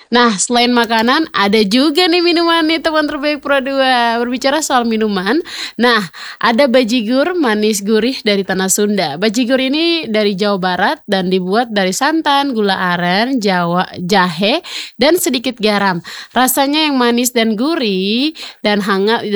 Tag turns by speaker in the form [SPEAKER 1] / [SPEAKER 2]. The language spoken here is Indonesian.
[SPEAKER 1] Nah, selain makanan, ada juga nih minuman nih teman terbaik Pro 2. Berbicara soal minuman, nah ada bajigur manis gurih dari tanah Sunda. Bajigur ini dari Jawa Barat dan dibuat dari santan, gula aren, jahe, dan sedikit garam. Rasanya yang manis dan gurih dan hangat